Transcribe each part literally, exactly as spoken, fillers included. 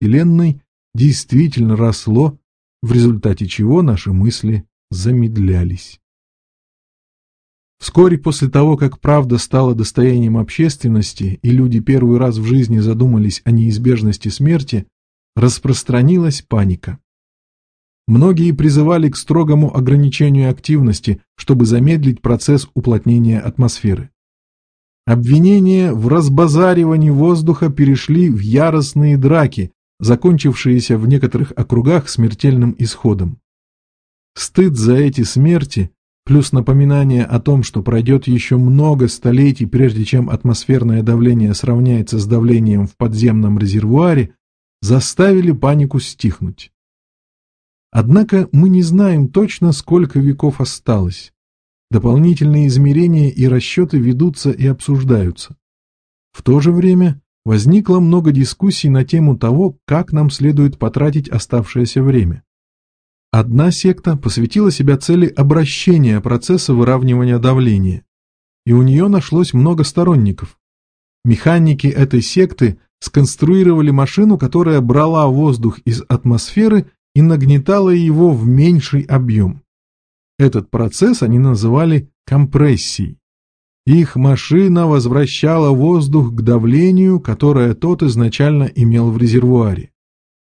Вселенной действительно росло, в результате чего наши мысли замедлялись. Вскоре после того, как правда стала достоянием общественности и люди первый раз в жизни задумались о неизбежности смерти, распространилась паника. Многие призывали к строгому ограничению активности, чтобы замедлить процесс уплотнения атмосферы. Обвинения в разбазаривании воздуха перешли в яростные драки, закончившиеся в некоторых округах смертельным исходом. Стыд за эти смерти, плюс напоминание о том, что пройдет еще много столетий, прежде чем атмосферное давление сравняется с давлением в подземном резервуаре, заставили панику стихнуть. Однако мы не знаем точно, сколько веков осталось. Дополнительные измерения и расчеты ведутся и обсуждаются. В то же время возникло много дискуссий на тему того, как нам следует потратить оставшееся время. Одна секта посвятила себя цели обращения процесса выравнивания давления, и у нее нашлось много сторонников. Механики этой секты сконструировали машину, которая брала воздух из атмосферы и нагнетала его в меньший объем. Этот процесс они называли компрессией. Их машина возвращала воздух к давлению, которое тот изначально имел в резервуаре.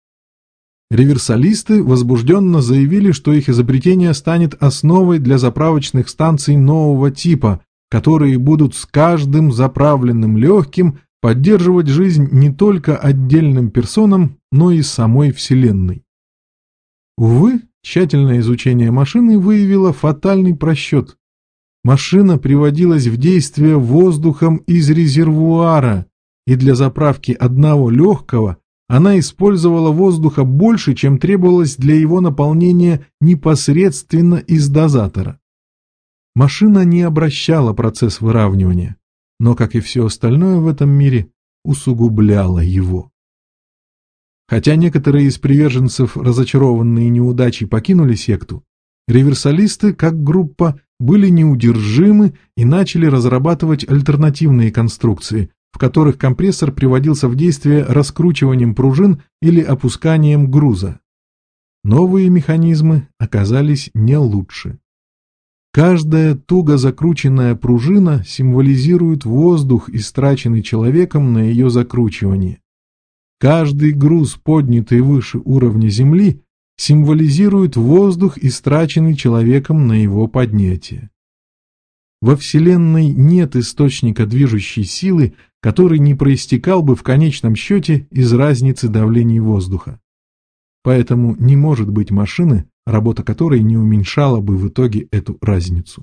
Реверсалисты возбужденно заявили, что их изобретение станет основой для заправочных станций нового типа, которые будут с каждым заправленным легким поддерживать жизнь не только отдельным персонам, но и самой Вселенной. Увы, тщательное изучение машины выявило фатальный просчет. Машина приводилась в действие воздухом из резервуара, и для заправки одного легкого она использовала воздуха больше, чем требовалось для его наполнения непосредственно из дозатора. Машина не обращала процесс выравнивания, но, как и все остальное в этом мире, усугубляла его. Хотя некоторые из приверженцев, разочарованные неудачей, покинули секту, реверсалисты, как группа, были неудержимы и начали разрабатывать альтернативные конструкции, в которых компрессор приводился в действие раскручиванием пружин или опусканием груза. Новые механизмы оказались не лучше. Каждая туго закрученная пружина символизирует воздух, истраченный человеком на ее закручивание. Каждый груз, поднятый выше уровня Земли, символизирует воздух, истраченный человеком на его поднятие. Во Вселенной нет источника движущей силы, который не проистекал бы в конечном счете из разницы давлений воздуха. Поэтому не может быть машины, работа которой не уменьшала бы в итоге эту разницу.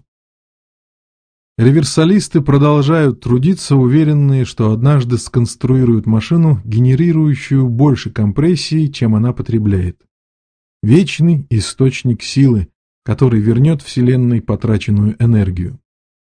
Реверсалисты продолжают трудиться, уверенные, что однажды сконструируют машину, генерирующую больше компрессии, чем она потребляет. Вечный источник силы, который вернет Вселенной потраченную энергию.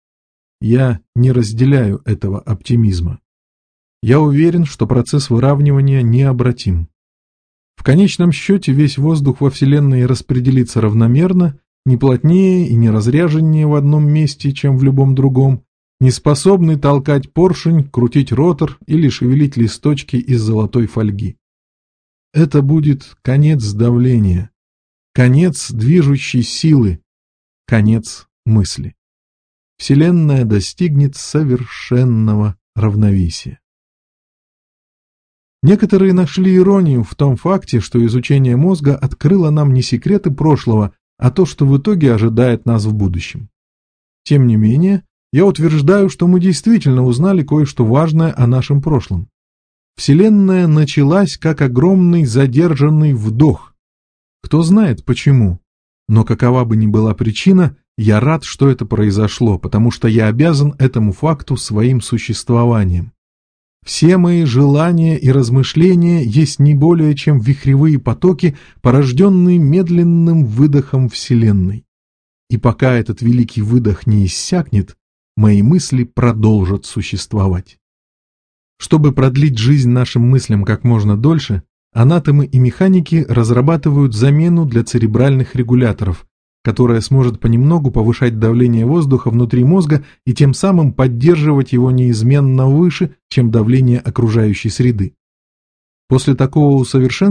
Я не разделяю этого оптимизма. Я уверен, что процесс выравнивания необратим. В конечном счете весь воздух во Вселенной распределится равномерно, не плотнее и не разряженнее в одном месте, чем в любом другом, не способный толкать поршень, крутить ротор или шевелить листочки из золотой фольги. Это будет конец давления, конец движущей силы, конец мысли. Вселенная достигнет совершенного равновесия. Некоторые нашли иронию в том факте, что изучение мозга открыло нам не секреты прошлого, а то, что в итоге ожидает нас в будущем. Тем не менее, я утверждаю, что мы действительно узнали кое-что важное о нашем прошлом. Вселенная началась как огромный задержанный вдох. Кто знает почему, но какова бы ни была причина, я рад, что это произошло, потому что я обязан этому факту своим существованием. Все мои желания и размышления есть не более чем вихревые потоки, порожденные медленным выдохом Вселенной. И пока этот великий выдох не иссякнет, мои мысли продолжат существовать. Чтобы продлить жизнь нашим мыслям как можно дольше, анатомы и механики разрабатывают замену для церебральных регуляторов, которая сможет понемногу повышать давление воздуха внутри мозга и тем самым поддерживать его неизменно выше, чем давление окружающей среды. После такого усовершенствования